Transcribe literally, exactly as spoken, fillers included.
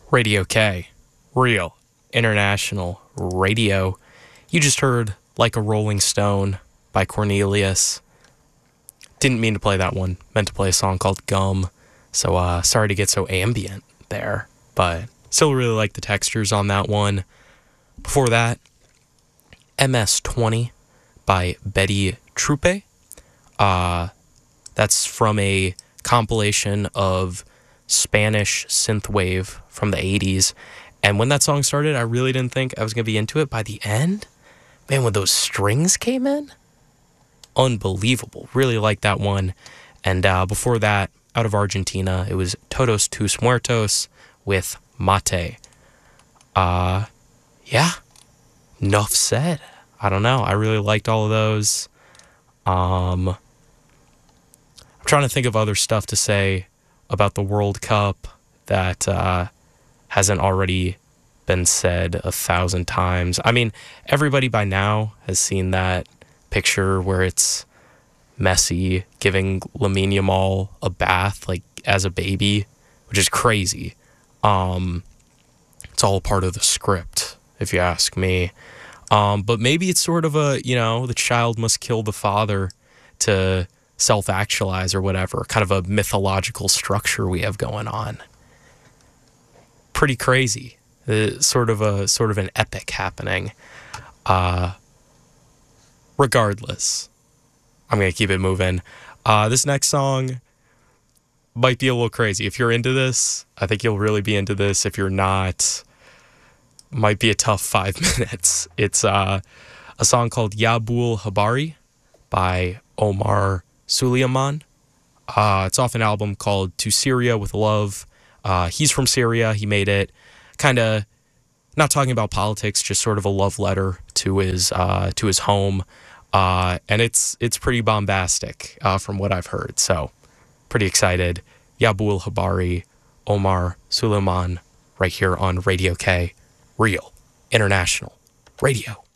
Radio K, real international radio. You just heard Like a Rolling Stone by Cornelius. Didn't mean to play that one. Meant to play a song called Gum. So uh, sorry to get so ambient there, but still really like the textures on that one. Before that, M S twenty by Betty Trupe. Uh, that's from a compilation of Spanish synthwave from the eighties. And when that song started, I really didn't think I was going to be into it. By the end, man, when those strings came in, unbelievable. Really liked that one. And uh, before that, out of Argentina, it was Todos Tus Muertos with Mate. Uh, yeah, enough said. I don't know. I really liked all of those. Um, I'm trying to think of other stuff to say about the World Cup that uh, hasn't already been said a thousand times. I mean, everybody by now has seen that picture where it's Messi giving Lamine Yamal a bath, like, as a baby, which is crazy. Um, it's all part of the script, if you ask me. Um, but maybe it's sort of a, you know, the child must kill the father to self-actualize or whatever, kind of a mythological structure we have going on. Pretty crazy. Uh, sort of a sort of an epic happening. Uh, regardless, I'm going to keep it moving. Uh, this next song might be a little crazy. If you're into this, I think you'll really be into this. If you're not, might be a tough five minutes. It's uh, a song called Yabul Habari by Omar Suleiman. Uh, it's off an album called To Syria with Love. Uh, he's from Syria. He made it kind of not talking about politics, just sort of a love letter to his uh, to his home. Uh, and it's it's pretty bombastic uh, from what I've heard. So pretty excited. Yabul Habari, Omar Suleiman, right here on Radio K, real international radio.